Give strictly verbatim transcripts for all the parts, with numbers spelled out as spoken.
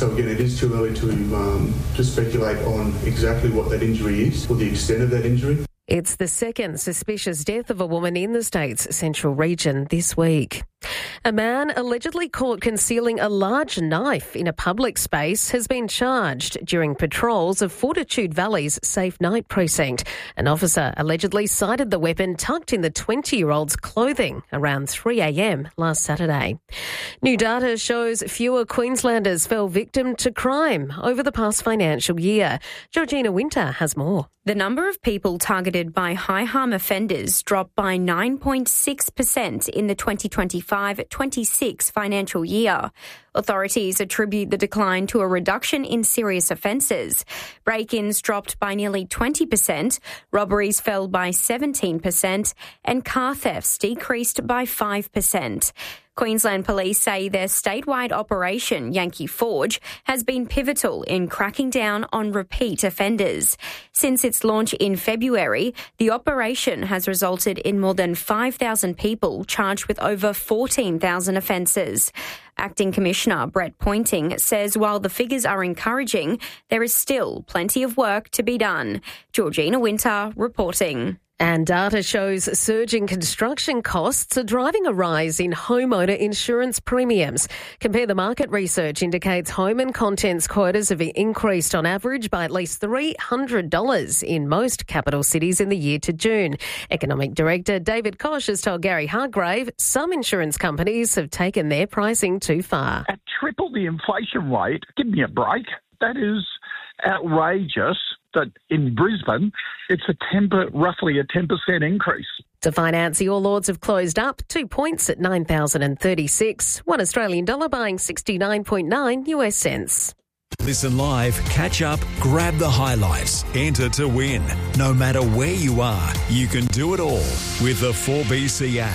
So again, it is too early to um, to speculate on exactly what that injury is or the extent of that injury. It's the second suspicious death of a woman in the state's central region this week. A man allegedly caught concealing a large knife in a public space has been charged during patrols of Fortitude Valley's Safe Night precinct. An officer allegedly sighted the weapon tucked in the twenty-year-old's clothing around three a.m. last Saturday. New data shows fewer Queenslanders fell victim to crime over the past financial year. Georgina Winter has more. The number of people targeted by high-harm offenders dropped by nine point six percent in the twenty twenty-five twenty-six financial year. Authorities attribute the decline to a reduction in serious offences. Break-ins dropped by nearly twenty percent, robberies fell by seventeen percent, and car thefts decreased by five percent. Queensland Police say their statewide operation, Yankee Forge, has been pivotal in cracking down on repeat offenders. Since its launch in February, the operation has resulted in more than five thousand people charged with over fourteen thousand offences. Acting Commissioner Brett Pointing says while the figures are encouraging, there is still plenty of work to be done. Georgina Winter reporting. And data shows surging construction costs are driving a rise in homeowner insurance premiums. Compare the Market research indicates home and contents quotas have increased on average by at least three hundred dollars in most capital cities in the year to June. Economic Director David Koch has told Gary Hargrave some insurance companies have taken their pricing too far. At triple the inflation rate, give me a break. That is outrageous. That in Brisbane, it's a ten, roughly a ten percent increase. To finance, the All Ords have closed up two points at nine thousand thirty-six. One Australian dollar buying sixty-nine point nine U S cents. Listen live, catch up, grab the highlights, enter to win. No matter where you are, you can do it all with the four B C app.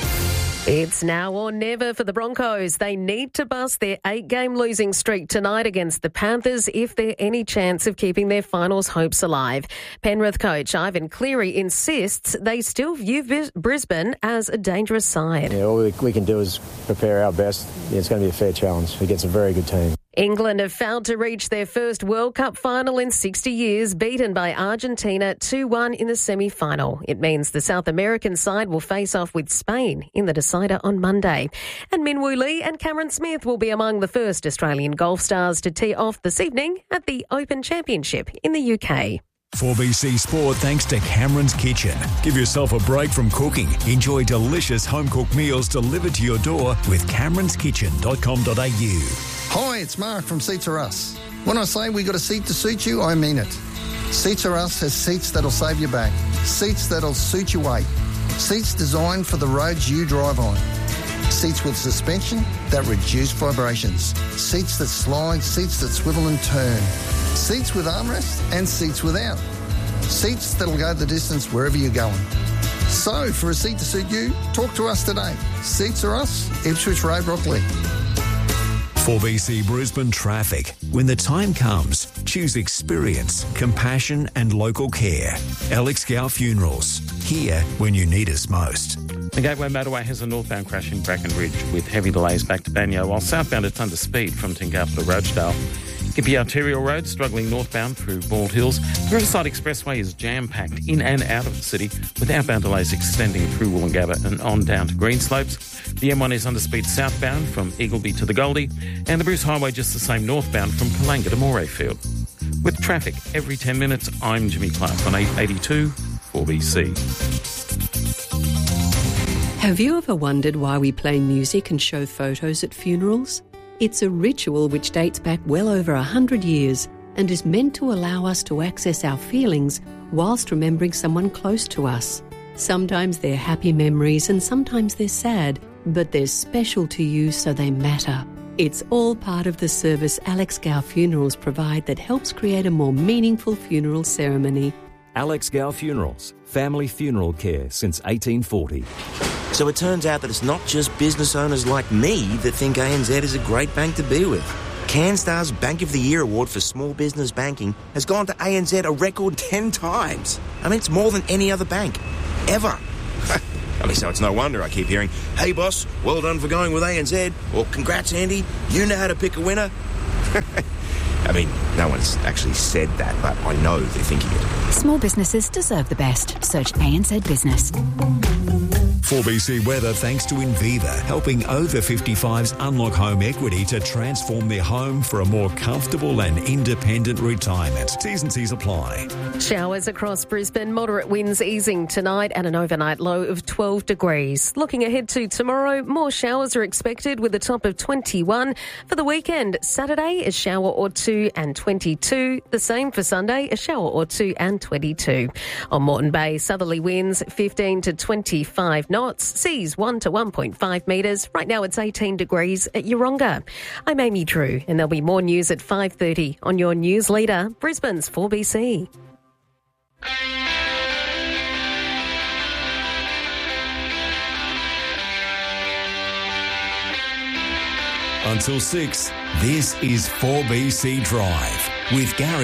It's now or never for the Broncos. They need to bust their eight-game losing streak tonight against the Panthers if there's any chance of keeping their finals hopes alive. Penrith coach Ivan Cleary insists they still view Brisbane as a dangerous side. Yeah, all we can do is prepare our best. It's going to be a fair challenge against a very good team. England have failed to reach their first World Cup final in sixty years, beaten by Argentina two one in the semi-final. It means the South American side will face off with Spain in the decider on Monday. And Minwoo Lee and Cameron Smith will be among the first Australian golf stars to tee off this evening at the Open Championship in the U K. four B C Sport thanks to Cameron's Kitchen. Give yourself a break from cooking. Enjoy delicious home-cooked meals delivered to your door with camerons kitchen dot com dot a u. Hi, it's Mark from Seats Are Us. When I say we got a seat to suit you, I mean it. Seats Are Us has seats that'll save your back, seats that'll suit your weight, seats designed for the roads you drive on, seats with suspension that reduce vibrations, seats that slide, seats that swivel and turn, seats with armrests and seats without, seats that'll go the distance wherever you're going. So, for a seat to suit you, talk to us today. Seats Are Us, Ipswich Road, Brockley. four B C Brisbane traffic. When the time comes, choose experience, compassion and local care. Alex Gow Funerals. Here when you need us most. The Gateway Motorway has a northbound crash in Brackenridge with heavy delays back to Banyo, while southbound it's under speed from Tingalpa to Roachdale. Gympie Arterial Road struggling northbound through Bald Hills. The Riverside Expressway is jam-packed in and out of the city, with outbound delays extending through Woolloongabba and on down to Greenslopes. The M one is under speed southbound from Eagleby to the Goldie, and the Bruce Highway just the same northbound from Kalanga to Morayfield. With traffic every ten minutes, I'm Jimmy Clark on eight eighty-two four B C. Have you ever wondered why we play music and show photos at funerals? It's a ritual which dates back well over a hundred years and is meant to allow us to access our feelings whilst remembering someone close to us. Sometimes they're happy memories and sometimes they're sad, but they're special to you so they matter. It's all part of the service Alex Gow Funerals provide that helps create a more meaningful funeral ceremony. Alex Gow Funerals, family funeral care since eighteen forty. So it turns out that it's not just business owners like me that think A N Z is a great bank to be with. CanStar's Bank of the Year award for small business banking has gone to A N Z a record ten times. I mean, it's more than any other bank, ever. I mean, so it's no wonder I keep hearing, hey boss, well done for going with A N Z, or congrats Andy, you know how to pick a winner. I mean, no one's actually said that, but I know they're thinking it. Small businesses deserve the best. Search A N Z Business. four B C weather thanks to Inviva, helping over fifty-fives unlock home equity to transform their home for a more comfortable and independent retirement. T's and C's apply. Showers across Brisbane, moderate winds easing tonight and an overnight low of twelve degrees. Looking ahead to tomorrow, more showers are expected with a top of twenty-one. For the weekend, Saturday, a shower or two and twenty-two. The same for Sunday, a shower or two and twenty-two. On Moreton Bay, southerly winds fifteen to twenty-five knots, seas one to one point five metres. Right now it's eighteen degrees at Yeronga. I'm Amy Drew, and there'll be more news at five thirty on your news leader, Brisbane's four B C. Until six, this is four B C Drive with Gary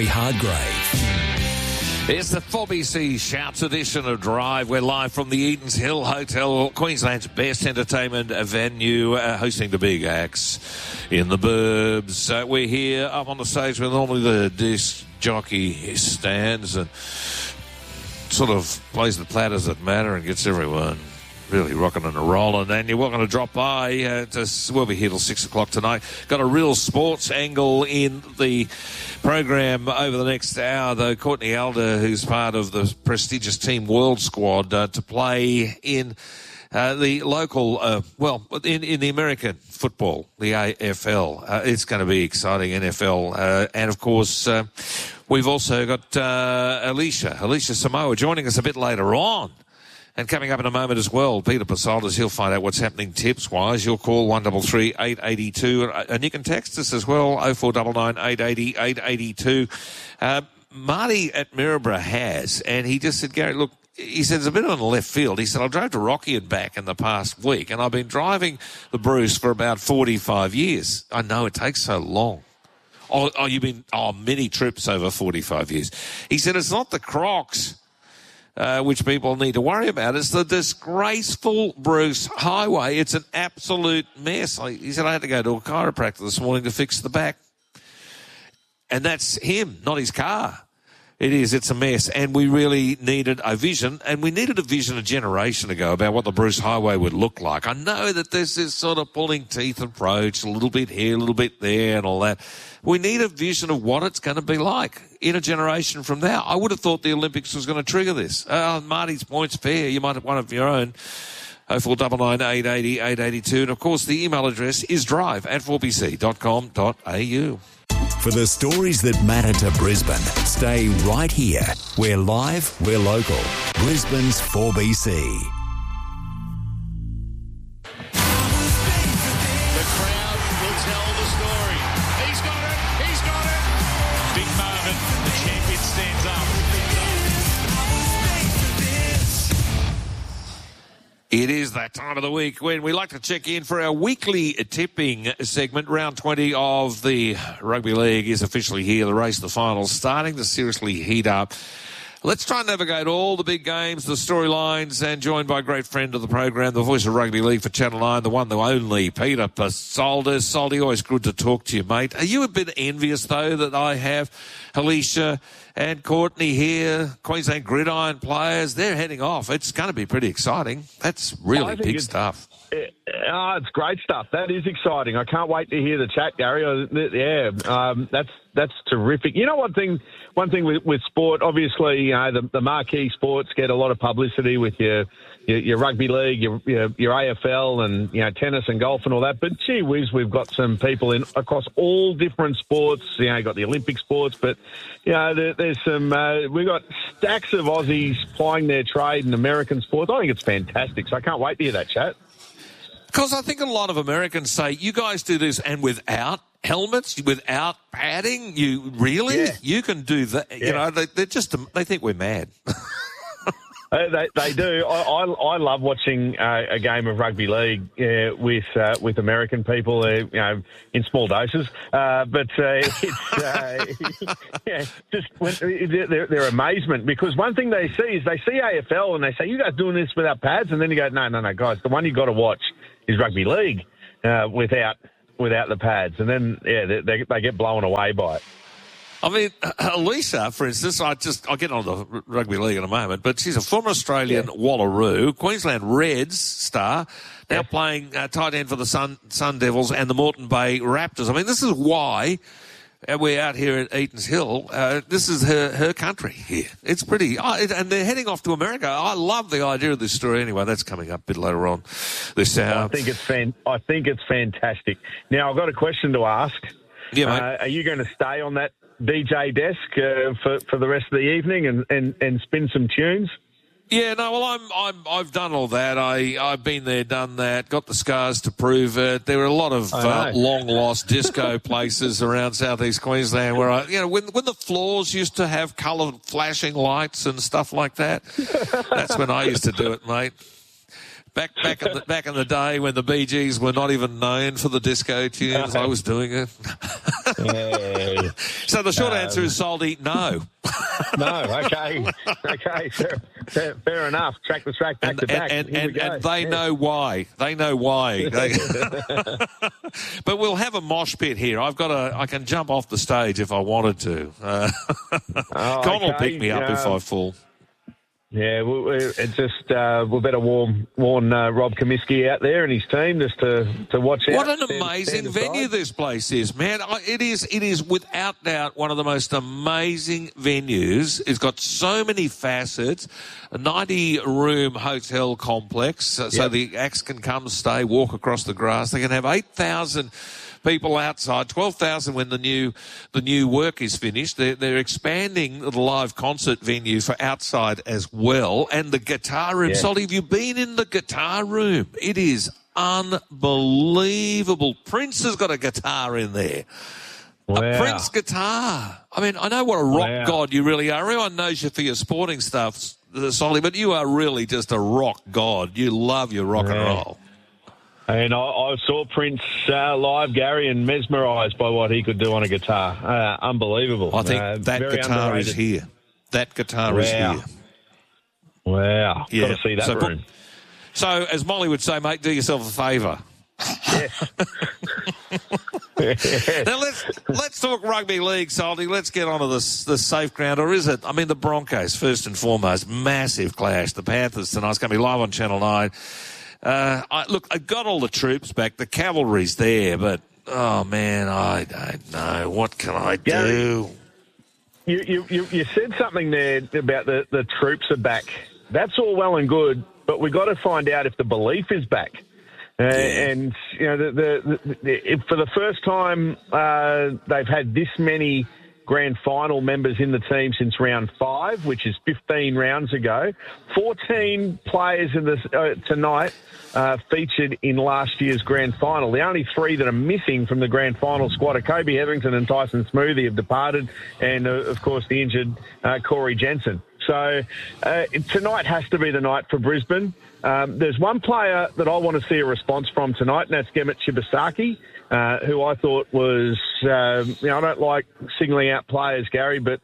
Hardgrave. It's the four B C Shouts edition of Drive. We're live from the Eden's Hill Hotel, Queensland's best entertainment venue, uh, hosting the big acts in the Burbs. Uh, we're here up on the stage where normally the disc jockey stands and sort of plays the platters that matter and gets everyone really rocking and rolling. And you're welcome to drop by. Uh, to, we'll be here till six o'clock tonight. Got a real sports angle in the program over the next hour, though. Courtney Elder, who's part of the prestigious Team World squad, uh, to play in uh, the local, uh, well, in, in the American football, the A F L. Uh, it's going to be exciting, N F L. Uh, and, of course, uh, we've also got uh, Alicia, Alicia Samoa joining us a bit later on. And coming up in a moment as well, Peter Pasoldas, he'll find out what's happening tips-wise. You'll call one three three, eight eight two, and you can text us as well, oh four nine nine, eight eight zero, eight eight two. Uh, Marty at Maryborough has, and he just said, Gary, look, he said, it's a bit on the left field. He said, I drove to Rocky and back in the past week, and I've been driving the Bruce for about forty-five years. I know it takes so long. Oh, oh you've been, oh, many trips over forty-five years. He said, it's not the Crocs, Uh, which people need to worry about. It's the disgraceful Bruce Highway. It's an absolute mess. I, he said, I had to go to a chiropractor this morning to fix the back. And that's him, not his car. It is. It's a mess. And we really needed a vision, and we needed a vision a generation ago about what the Bruce Highway would look like. I know that there's this sort of pulling teeth approach, a little bit here, a little bit there and all that. We need a vision of what it's going to be like in a generation from now. I would have thought the Olympics was going to trigger this. Uh, Marty's point's fair. You might have one of your own. oh four nine nine, eight eight zero, eight eight two. And, of course, the email address is drive at four b c dot com dot a u. For the stories that matter to Brisbane, stay right here. We're live, we're local. Brisbane's four B C. The crowd will tell the story. He's got it, he's got it. Big moment, the champion stands up. It is that time of the week when we like to check in for our weekly tipping segment. Round twenty of the Rugby League is officially here. The race, the finals, starting to seriously heat up. Let's try and navigate all the big games, the storylines, and joined by a great friend of the program, the voice of Rugby League for Channel nine, the one, the only, Peter Pasoldas. Soldy, always good to talk to you, mate. Are you a bit envious, though, that I have Alicia and Courtney here, Queensland Gridiron players? They're heading off. It's going to be pretty exciting. That's really big stuff. Oh, it's great stuff. That is exciting. I can't wait to hear the chat, Gary. Yeah, um, that's that's terrific. You know, one thing, one thing with, with sport, obviously, you know, the, the marquee sports get a lot of publicity with your your, your rugby league, your, your your A F L, and you know, tennis and golf and all that. But gee whiz, we've got some people in across all different sports. You know, got the Olympic sports, but you know, there, there's some. Uh, we've got stacks of Aussies plying their trade in American sports. I think it's fantastic. So I can't wait to hear that chat. Because I think a lot of Americans say, you guys do this and without helmets, without padding, you really? Yeah. You can do that. Yeah. You know, they, they're just, they think we're mad. Uh, they, they do. I, I, I love watching uh, a game of rugby league uh, with uh, with American people, uh, you know, in small doses. Uh, but uh, it's uh, yeah, just when, their, their amazement, because one thing they see is they see A F L and they say, "You guys doing this without pads?" And then you go, "No, no, no, guys. The one you got to watch is rugby league uh, without without the pads, and then yeah, they, they, they get blown away by it. I mean, Elisa, for instance, I just, I'll get on the rugby league in a moment, but she's a former Australian yeah. Wallaroo, Queensland Reds star, now yeah. playing uh, tight end for the Sun, Sun Devils and the Moreton Bay Raptors. I mean, this is why we're out here at Eaton's Hill. Uh, this is her, her country here. It's pretty, oh, it, and they're heading off to America. I love the idea of this story. Anyway, that's coming up a bit later on. This, uh, I think it's fan, I think it's fantastic. Now, I've got a question to ask. Yeah, mate. Uh, are you going to stay on that D J desk uh, for for the rest of the evening and, and, and spin some tunes? Yeah, no, well, I'm, I'm, I've done all that. I, I've been there, done that, got the scars to prove it. There are a lot of uh, long-lost disco places around southeast Queensland where, I, you know, when when the floors used to have coloured flashing lights and stuff like that, that's when I used to do it, mate. Back back in the back in the day when the Bee Gees were not even known for the disco tunes, I was doing it. Yeah. So the short um, answer is, Saldy, no. No, okay. Okay, fair, fair, fair enough. Track the track back and, to back. And, and, and they yeah. know why. They know why. They, but we'll have a mosh pit here. I've got a, I can jump off the stage if I wanted to. Uh, oh, Con okay. will pick me up um, if I fall. Yeah, we, it just uh, we better warn warn uh, Rob Comiskey out there and his team just to, to watch out. What an amazing venue this place is, man! It is it is without doubt one of the most amazing venues. It's got so many facets. A ninety-room hotel complex, so, yep. so the acts can come, stay, walk across the grass. They can have eight thousand. People outside, twelve thousand when the new the new work is finished. They're, they're expanding the live concert venue for outside as well. And the guitar room. Yeah. Solly, have you been in the guitar room? It is unbelievable. Prince has got a guitar in there. Wow. A Prince guitar. I mean, I know what a rock wow. god you really are. Everyone knows you for your sporting stuff, Solly, but you are really just a rock god. You love your rock yeah. and roll. And I, I saw Prince uh, live, Gary, and mesmerised by what he could do on a guitar. Uh, unbelievable. I think uh, that guitar underrated. is here. That guitar wow. is here. Wow. Yeah. Got to see that so, room. So, as Molly would say, mate, do yourself a favour. Yes. Now, let's let's talk rugby league, Salty. Let's get onto the, the safe ground. Or is it? I mean, the Broncos, first and foremost, massive clash. The Panthers tonight. It's going to be live on Channel nine. Uh, I, look, I got all the troops back. The cavalry's there, but, oh, man, I don't know. What can I do? You, you, you, you said something there about the, the troops are back. That's all well and good, but we've got to find out if the belief is back. Uh, yeah. And, you know, the, the, the, the, for the first time, uh, they've had this many grand final members in the team since round five, which is fifteen rounds ago. fourteen players in this uh, tonight uh, featured in last year's grand final. The only three that are missing from the grand final squad are Kobe Hetherington and Tyson Smoothie have departed, and, uh, of course, the injured uh, Corey Jensen. So uh, tonight has to be the night for Brisbane. Um, there's one player that I want to see a response from tonight, and that's Gemmet Shibasaki. Uh, who I thought was, um, you know, I don't like singling out players, Gary, but,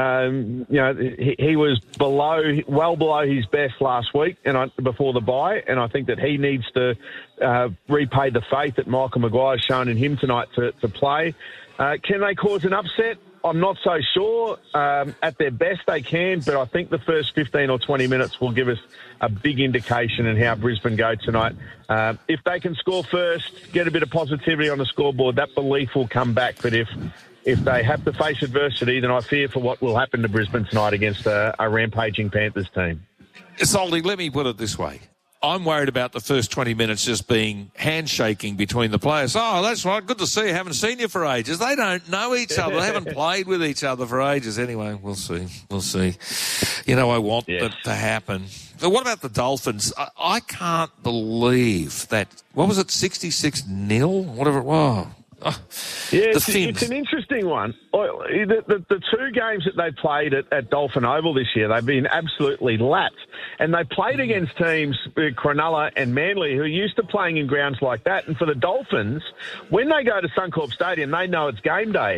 um, you know, he, he was below, well below his best last week and I, before the bye, and I think that he needs to uh, repay the faith that Michael Maguire's shown in him tonight to, to play. Uh, can they cause an upset? I'm not so sure. Um, at their best, they can, but I think the first fifteen or twenty minutes will give us a big indication in how Brisbane go tonight. Um, if they can score first, get a bit of positivity on the scoreboard, that belief will come back. But if if they have to face adversity, then I fear for what will happen to Brisbane tonight against a, a rampaging Panthers team. Solly, let me put it this way. I'm worried about the first twenty minutes just being handshaking between the players. Oh, that's right. Good to see you. Haven't seen you for ages. They don't know each other. They haven't played with each other for ages. Anyway, we'll see. We'll see. You know, I want yes. that to happen. But what about the Dolphins? I, I can't believe that. What was it, sixty-six nil? Whatever it was. Oh, yeah, it's, it's an interesting one. The, the, the two games that they played at, at Dolphin Oval this year, they've been absolutely lapped. And they played against teams, Cronulla and Manly, who are used to playing in grounds like that. And for the Dolphins, when they go to Suncorp Stadium, they know it's game day.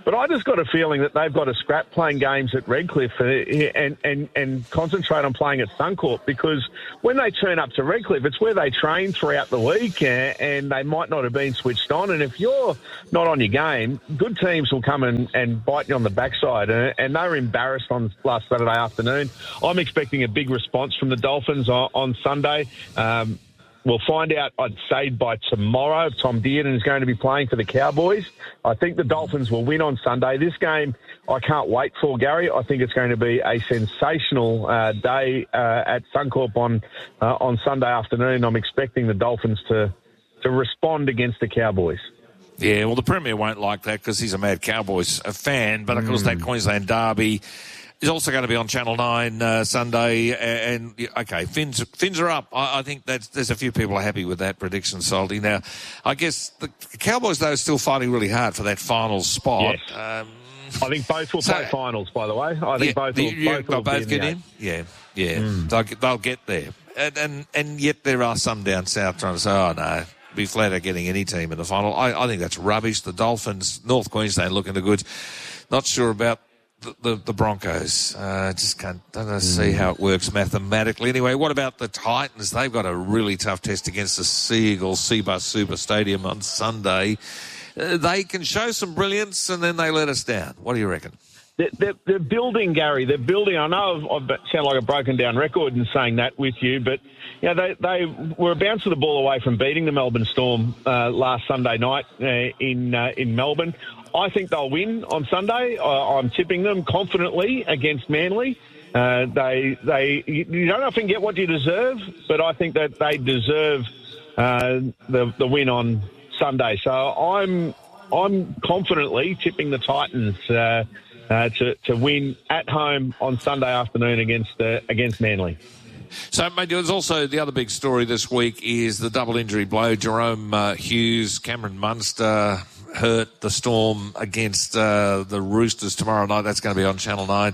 But I just got a feeling that they've got to scrap playing games at Redcliffe and, and, and concentrate on playing at Suncorp, because when they turn up to Redcliffe, it's where they train throughout the week and they might not have been switched on. And if you're not on your game, good teams will come and, and bite you on the backside. And they were embarrassed on last Saturday afternoon. I'm expecting a big response from the Dolphins on, on Sunday. Um, We'll find out, I'd say, by tomorrow if Tom Dearden is going to be playing for the Cowboys. I think the Dolphins will win on Sunday. This game I can't wait for, Gary. I think it's going to be a sensational uh, day uh, at Suncorp on uh, on Sunday afternoon. I'm expecting the Dolphins to, to respond against the Cowboys. Yeah, well, the Premier won't like that because he's a mad Cowboys fan. But, of course, mm. that Queensland derby is also going to be on Channel nine uh, Sunday. And, and, okay, Finns, Finns are up. I, I think that's, there's a few people are happy with that prediction, Salty. Now, I guess the Cowboys, though, are still fighting really hard for that final spot. Yes. Um, I think both will so, play finals, by the way. I think yeah, both will, you, both will both be in get in? Yeah, yeah. Mm. They'll, they'll get there. And, and, and yet there are some down south trying to say, oh, no, be flat out getting any team in the final. I, I think that's rubbish. The Dolphins, North Queensland looking to good. Not sure about The, the, the Broncos. Uh, just can't don't know, see how it works mathematically. Anyway, what about the Titans? They've got a really tough test against the Seagulls, Seabus Super Stadium on Sunday. Uh, they can show some brilliance and then they let us down. What do you reckon? They're, they're, they're building, Gary. They're building. I know I've, I sound like a broken down record in saying that with you, but you know, they, they were a bounce of the ball away from beating the Melbourne Storm uh, last Sunday night uh, in uh, in Melbourne. I think they'll win on Sunday. I, I'm tipping them confidently against Manly. Uh, they, they, you don't often get what you deserve, but I think that they deserve uh, the the win on Sunday. So I'm I'm confidently tipping the Titans uh, uh, to to win at home on Sunday afternoon against uh, against Manly. So, mate, there's also the other big story this week is the double injury blow. Jerome uh, Hughes, Cameron Munster hurt the Storm against uh, the Roosters tomorrow night. That's going to be on Channel nine.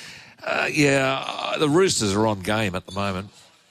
Uh, yeah, uh, the Roosters are on game at the moment.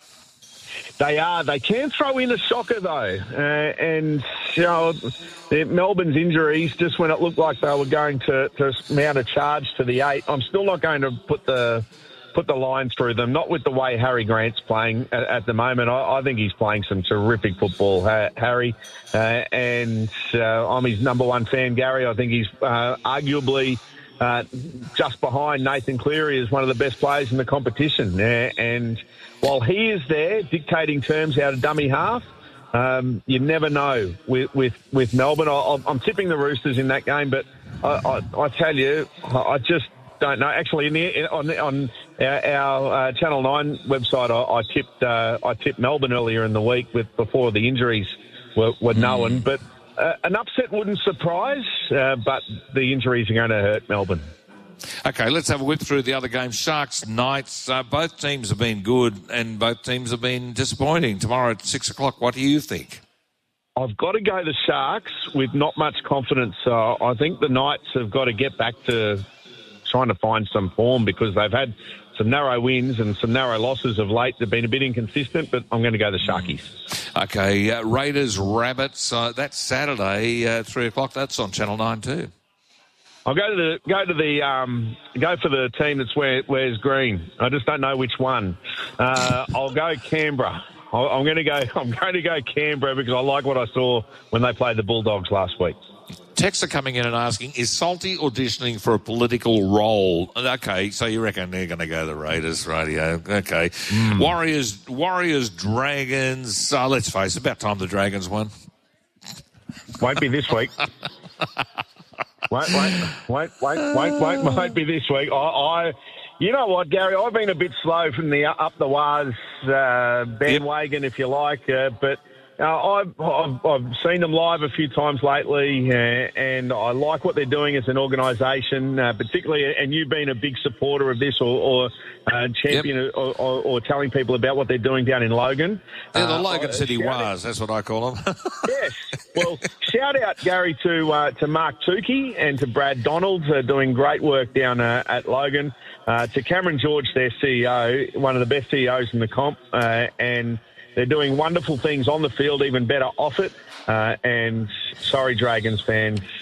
They are. They can throw in a shocker, though. Uh, and, you know, Melbourne's injuries, just when it looked like they were going to, to mount a charge to the eight, I'm still not going to put the put the line through them, not with the way Harry Grant's playing at, at the moment. I, I think he's playing some terrific football, ha, Harry. Uh, and uh, I'm his number one fan, Gary. I think he's uh, arguably uh, just behind Nathan Cleary as one of the best players in the competition. Uh, and while he is there dictating terms out of dummy half, um, you never know with, with, with Melbourne. I, I'm tipping the Roosters in that game, but I, I, I tell you, I just don't know. Actually, in the, on, on our, our uh, Channel nine website, I, I tipped uh, I tipped Melbourne earlier in the week with before the injuries were, were known. Mm. But uh, an upset wouldn't surprise, uh, but the injuries are going to hurt Melbourne. Okay, let's have a whip through the other games. Sharks, Knights, uh, both teams have been good and both teams have been disappointing. Tomorrow at six o'clock, what do you think? I've got to go the Sharks with not much confidence. Uh, I think the Knights have got to get back to trying to find some form because they've had some narrow wins and some narrow losses of late. They've been a bit inconsistent, but I'm going to go the Sharkies. Okay, uh, Raiders, Rabbits, uh, that's Saturday, uh, three o'clock. That's on Channel nine too. I'll go to the go to the um, go for the team that's where wears green. I just don't know which one. Uh, I'll go Canberra. I'll, I'm going to go. I'm going to go Canberra because I like what I saw when they played the Bulldogs last week. Texts are coming in and asking, is Salty auditioning for a political role? Okay, so you reckon they're going to go the Raiders, radio. Okay. Mm. Warriors, Warriors, Dragons. Uh, let's face it, about time the Dragons won. Won't be this week. won't, won't, won't, won't, won't, won't, won't be this week. I, I, you know what, Gary, I've been a bit slow from the up the Waz uh, bandwagon, yep. if you like, uh, but... Uh, I've, I've, I've seen them live a few times lately, uh, and I like what they're doing as an organisation, uh, particularly, and you being a big supporter of this or, or uh, champion yep. or, or, or telling people about what they're doing down in Logan. They're the uh, Logan uh, City Waz, that's what I call them. Yes. Well, shout out, Gary, to uh, to Mark Tukey and to Brad Donald, uh, doing great work down uh, at Logan, uh, to Cameron George, their C E O, one of the best C E Os in the comp, uh, and they're doing wonderful things on the field, even better off it. Uh, and sorry, Dragons fans,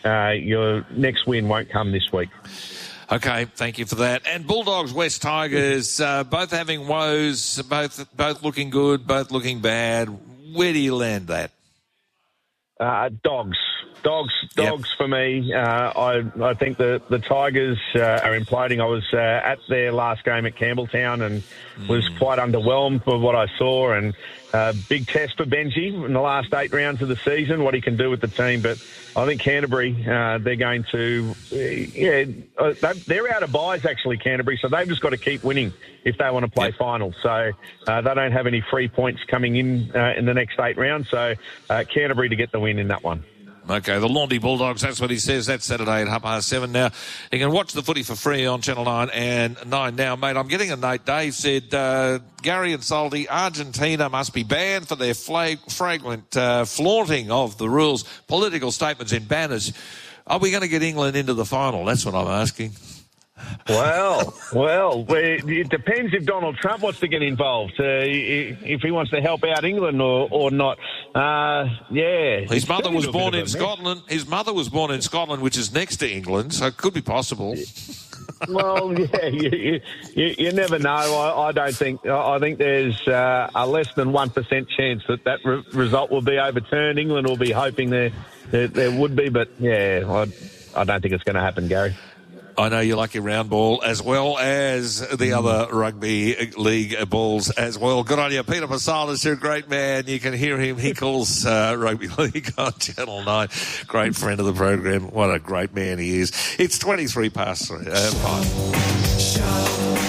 uh, your next win won't come this week. Okay, thank you for that. And Bulldogs, West Tigers, uh, both having woes, both both looking good, both looking bad. Where do you land that? Uh, dogs. Dogs, dogs Yep. for me. Uh, I I think the, the Tigers uh, are imploding. I was uh, at their last game at Campbelltown and mm. was quite underwhelmed with what I saw. And uh, big test for Benji in the last eight rounds of the season, what he can do with the team. But I think Canterbury, uh, they're going to, uh, yeah, uh, they're out of buys actually, Canterbury. So they've just got to keep winning if they want to play yep. finals. So uh, they don't have any free points coming in uh, in the next eight rounds. So uh, Canterbury to get the win in that one. Okay, the Laundy Bulldogs, that's what he says. That's Saturday at half past seven now. You can watch the footy for free on Channel nine and nine now. Mate, I'm getting a note. Dave said, uh, Gary and Salty, Argentina must be banned for their flag, fragrant uh, flaunting of the rules, political statements in banners. Are we going to get England into the final? That's what I'm asking. Well, well, it depends if Donald Trump wants to get involved, uh, if he wants to help out England or, or not. Uh, yeah. His mother was born in Scotland. His mother was born in Scotland, which is next to England, so it could be possible. Well, yeah, you, you, you never know. I, I don't think. I think there's uh, a less than one percent chance that that re- result will be overturned. England will be hoping there there, there would be, but yeah, I, I don't think it's going to happen, Gary. I know you like your round ball as well as the other rugby league balls as well. Good on you. Peter Masalis, you're a great man. You can hear him. He calls uh, rugby league on Channel nine. Great friend of the program. What a great man he is. It's twenty-three past three, uh, five.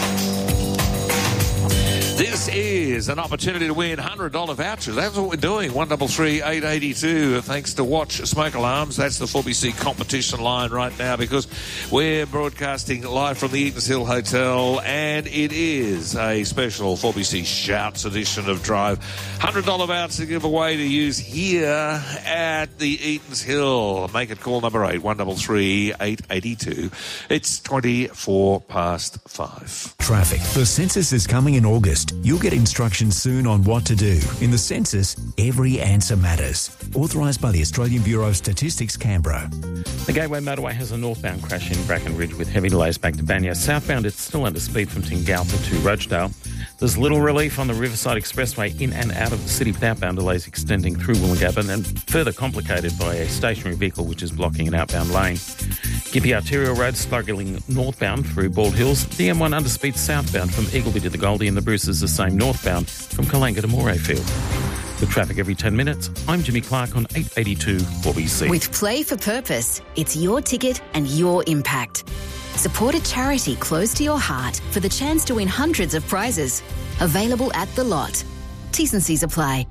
This is an opportunity to win one hundred dollars vouchers. That's what we're doing. one three three, eight eight two. Thanks to Watch Smoke Alarms. That's the four B C competition line right now because we're broadcasting live from the Eatons Hill Hotel and it is a special four B C Shouts edition of Drive. one hundred dollars voucher to give away to use here at the Eatons Hill. Make it call number eight, one three three, eight eight two. It's twenty-four past five. Traffic. The census is coming in August. You'll get instructions soon on what to do. In the census, every answer matters. Authorised by the Australian Bureau of Statistics, Canberra. The Gateway Motorway has a northbound crash in Bracken Ridge with heavy delays back to Banya. Southbound, it's still under speed from Tingalpa to Rochedale. There's little relief on the Riverside Expressway in and out of the city with outbound delays extending through Woolloongabba and further complicated by a stationary vehicle which is blocking an outbound lane. Gympie Arterial Road struggling northbound through Bald Hills. D M one underspeed southbound from Eagleby to the Goldie and the Bruces the same northbound from Kalanga to Morayfield. With traffic every ten minutes, I'm Jimmy Clark on eight eighty-two four B C. With Play for Purpose, it's your ticket and your impact. Support a charity close to your heart for the chance to win hundreds of prizes. Available at The Lot. T's and C's apply.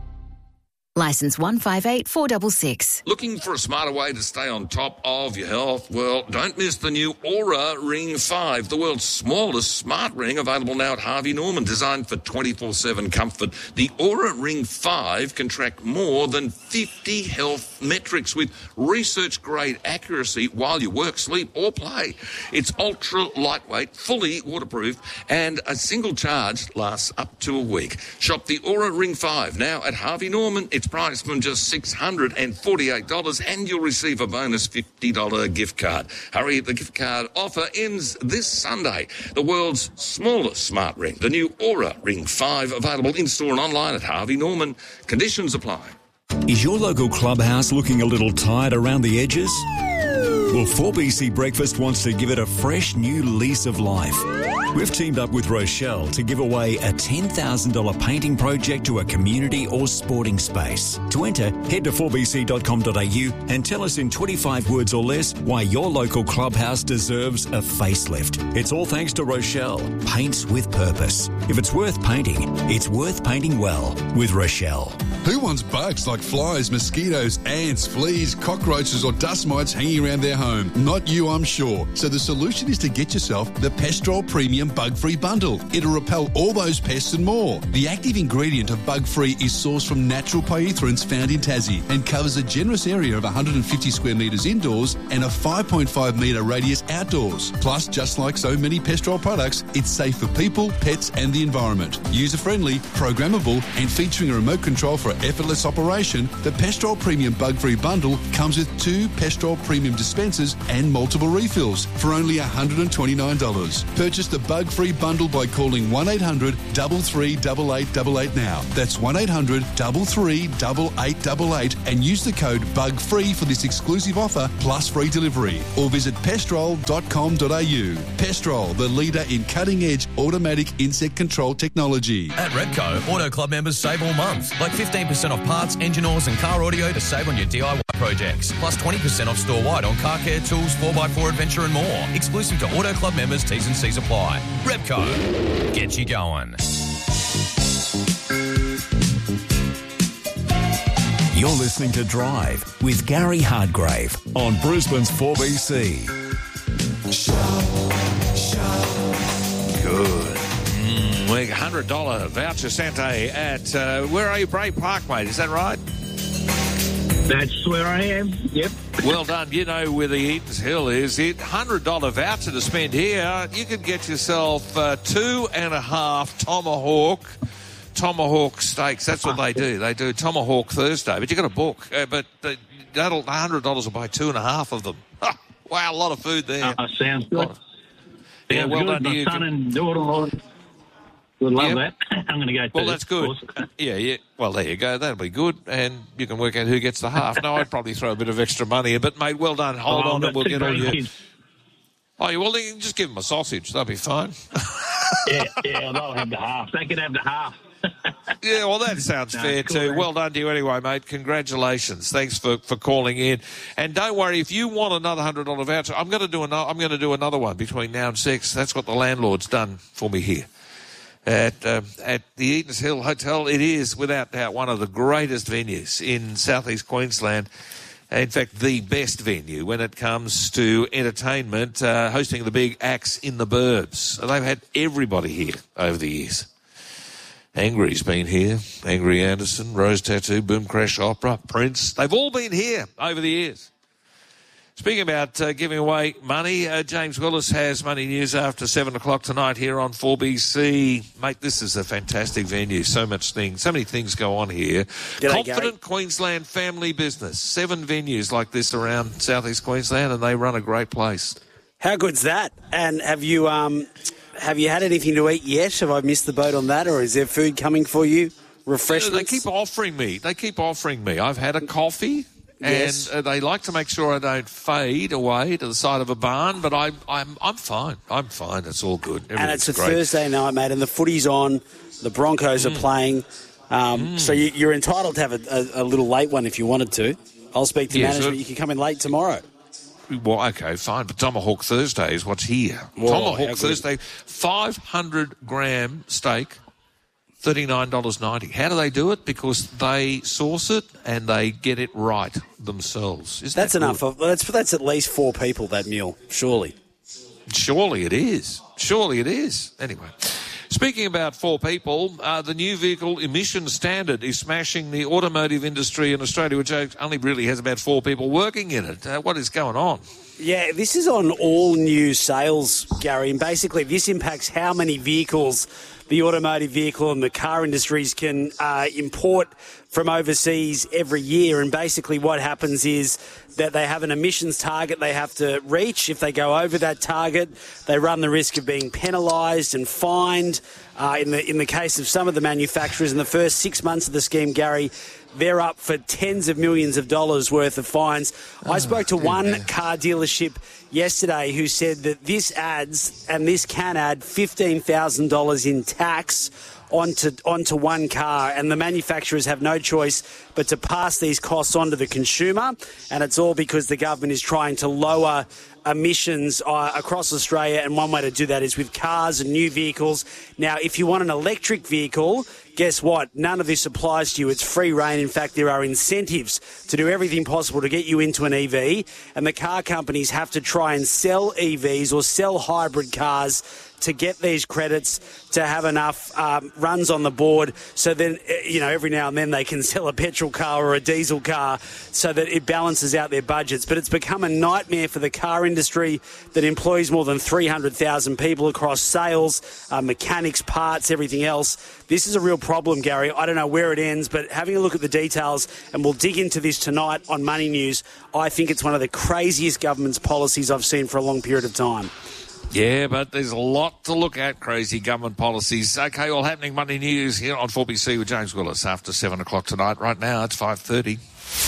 Licence one five eight four six six. Looking for a smarter way to stay on top of your health? Well, don't miss the new Aura Ring five, the world's smallest smart ring, available now at Harvey Norman, designed for twenty-four seven comfort. The Aura Ring five can track more than fifty health metrics with research-grade accuracy while you work, sleep or play. It's ultra-lightweight, fully waterproof, and a single charge lasts up to a week. Shop the Aura Ring five now at Harvey Norman. It's priced from just six hundred forty-eight dollars and you'll receive a bonus fifty dollars gift card. Hurry, the gift card offer ends this Sunday. The world's smallest smart ring, the new Aura Ring five, available in-store and online at Harvey Norman. Conditions apply. Is your local clubhouse looking a little tired around the edges? Well, four B C Breakfast wants to give it a fresh new lease of life. We've teamed up with Rochelle to give away a ten thousand dollars painting project to a community or sporting space. To enter, head to four b c dot com dot a u and tell us in twenty-five words or less why your local clubhouse deserves a facelift. It's all thanks to Rochelle. Paints with purpose. If it's worth painting, it's worth painting well with Rochelle. Who wants bugs like flies, mosquitoes, ants, fleas, cockroaches or dust mites hanging around their home? Not you, I'm sure. So the solution is to get yourself the Pestrol Premium Premium Bug-Free Bundle. It'll repel all those pests and more. The active ingredient of Bug-Free is sourced from natural pyrethroins found in Tassie and covers a generous area of one hundred fifty square metres indoors and a five point five metre radius outdoors. Plus, just like so many Pestrol products, it's safe for people, pets and the environment. User-friendly, programmable and featuring a remote control for effortless operation, the Pestrol Premium Bug-Free Bundle comes with two Pestrol Premium dispensers and multiple refills for only one hundred twenty-nine dollars. Purchase the Bug-Free Bundle by calling one eight hundred, three three eight eight eight eight now. That's one eight hundred, three three eight eight eight eight and use the code BUGFREE for this exclusive offer plus free delivery. Or visit pestrol dot com dot a u. Pestrol, the leader in cutting-edge automatic insect control technology. At Repco, Auto Club members save all month. Like fifteen percent off parts, engine oils and car audio to save on your D I Y projects. Plus twenty percent off store-wide on car care, tools, four by four adventure and more. Exclusive to Auto Club members, T's and C's apply. Repco, get you going. You're listening to Drive with Gary Hardgrave on Brisbane's four B C. Good. Mm, one hundred dollars voucher Sante at, uh, where are you, Bray Park, mate? Is that right? That's where I am, yep. Well done. You know where the Eatons Hill is. It one hundred dollars voucher to spend here. You can get yourself uh, two and a half Tomahawk Tomahawk steaks. That's what they do. They do Tomahawk Thursday. But you've got to book. Uh, but they, that'll one hundred dollars will buy two and a half of them. Wow, a lot of food there. Uh, sounds good. Of, yeah, sounds well good. done My to you. son and daughter would love Yep. that. I'm going to go Well, too, that's good. of course. Yeah, yeah. Well, there you go. That'll be good. And you can work out who gets the half. No, I'd probably throw a bit of extra money in. But, mate, well done. Hold Oh, on I've and got we'll two get all your... grandkids. Oh, yeah, well, you can just give them a sausage. They'll be fine. yeah, yeah, they'll have the half. They can have the half. Yeah, well, that sounds No, fair cool, too. man. Well done to you anyway, mate. Congratulations. Thanks for, for calling in. And don't worry, if you want another one hundred dollars voucher, I'm going to do another, I'm going to do another one between now and six. That's what the landlord's done for me here at um, at the Eatons Hill Hotel. It is, without doubt, one of the greatest venues in southeast Queensland. In fact, the best venue when it comes to entertainment, uh, hosting the big acts in the burbs. They've had everybody here over the years. Angry's been here. Angry Anderson, Rose Tattoo, Boom Crash Opera, Prince. They've all been here over the years. Speaking about uh, giving away money, uh, James Willis has Money News after seven o'clock tonight here on four B C. Mate, this is a fantastic venue. So much things, so many things go on here. G'day, Confident Gary. Queensland family business. Seven venues like this around southeast Queensland, and they run a great place. How good's that? And have you um, have you had anything to eat yet? Have I missed the boat on that, or is there food coming for you? Refreshments? They keep offering me. They keep offering me. I've had a coffee. Yes. And uh, they like to make sure I don't fade away to the side of a barn, but I'm I'm I'm fine. I'm fine. It's all good. And it's a great. Thursday night, mate, and the footy's on. The Broncos Mm. are playing. Um, Mm. So you, you're entitled to have a, a, a little late one if you wanted to. I'll speak to Yeah, management. so- You can come in late tomorrow. Well, okay, fine. But Tomahawk Thursday is what's here. Whoa, how Tomahawk good. Thursday, five hundred gram steak, thirty-nine dollars ninety. How do they do it? Because they source it and they get it right themselves. Isn't That's that enough. good? Of, that's that's at least four people, that meal, surely. Surely it is. Surely it is. Anyway, speaking about four people, uh, the new vehicle emission standard is smashing the automotive industry in Australia, which only really has about four people working in it. Uh, what is going on? Yeah, this is on all new sales, Gary, and basically this impacts how many vehicles the automotive vehicle and the car industries can uh, import from overseas every year. And basically what happens is that they have an emissions target they have to reach. If they go over that target, they run the risk of being penalised and fined. Uh, in the in the case of some of the manufacturers, in the first six months of the scheme, Gary, they're up for tens of millions of dollars worth of fines. Oh, I spoke to one car dealership yesterday who said that this adds, and this can add, fifteen thousand dollars in tax onto onto one car, and the manufacturers have no choice but to pass these costs on to the consumer, and it's all because the government is trying to lower emissions uh, across Australia, and one way to do that is with cars and new vehicles. Now, if you want an electric vehicle, guess what? None of this applies to you. It's free rein. In fact, there are incentives to do everything possible to get you into an E V, and the car companies have to try and sell E Vs or sell hybrid cars to get these credits, to have enough um, runs on the board, so then, you know, every now and then they can sell a petrol car or a diesel car so that it balances out their budgets. But it's become a nightmare for the car industry that employs more than three hundred thousand people across sales, uh, mechanics, parts, everything else. This is a real problem, Gary. I don't know where it ends, but having a look at the details, and we'll dig into this tonight on Money News, I think it's one of the craziest government's policies I've seen for a long period of time. Yeah, but there's a lot to look at, crazy government policies. OK, all happening Monday News here on four B C with James Willis after seven o'clock tonight. Right now, it's five thirty.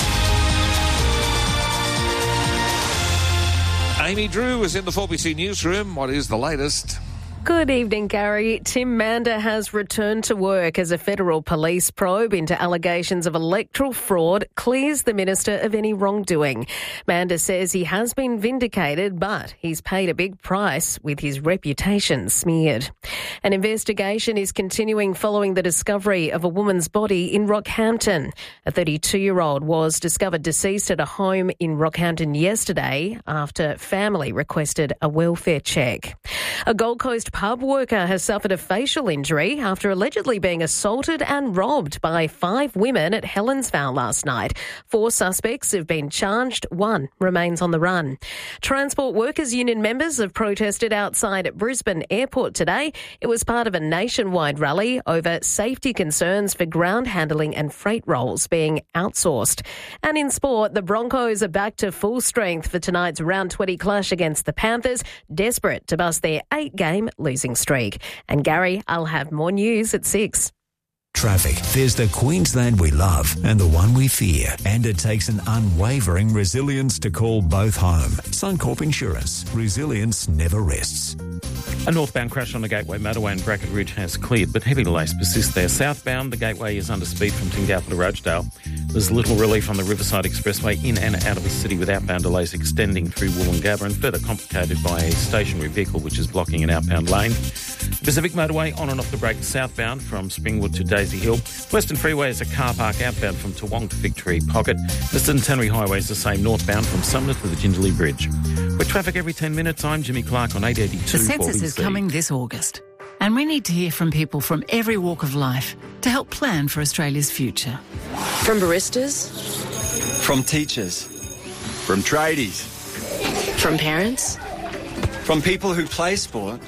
Amy Drew is in the four B C newsroom. What is the latest? Good evening, Gary. Tim Mander has returned to work as a federal police probe into allegations of electoral fraud clears the minister of any wrongdoing. Mander says he has been vindicated, but he's paid a big price with his reputation smeared. An investigation is continuing following the discovery of a woman's body in Rockhampton. A thirty-two-year-old was discovered deceased at a home in Rockhampton yesterday after family requested a welfare check. A Gold Coast pub worker has suffered a facial injury after allegedly being assaulted and robbed by five women at Helensvale last night. Four suspects have been charged. One remains on the run. Transport Workers Union members have protested outside at Brisbane Airport today. It was part of a nationwide rally over safety concerns for ground handling and freight roles being outsourced. And in sport, the Broncos are back to full strength for tonight's round twenty clash against the Panthers, desperate to bust their eight-game losing streak. And Gary, I'll have more news at six. Traffic. There's the Queensland we love and the one we fear. And it takes an unwavering resilience to call both home. Suncorp Insurance. Resilience never rests. A northbound crash on the Gateway motorway in Bracken Ridge has cleared, but heavy delays persist there. Southbound, the Gateway is under speed from Tingalpa to Rochedale. There's little relief on the Riverside Expressway in and out of the city with outbound delays extending through Woolloongabba and further complicated by a stationary vehicle which is blocking an outbound lane. Pacific Motorway on and off the break southbound from Springwood to Daisy Hill. Western Freeway is a car park outbound from Toowong to Victory Pocket. The Centenary Highway is the same northbound from Sumner to the Jingerley Bridge. With traffic every ten minutes, I'm Jimmy Clark on eight eighty-two. The census is coming this August, and we need to hear from people from every walk of life to help plan for Australia's future. From baristas, from teachers, from tradies, from parents, from people who play sport,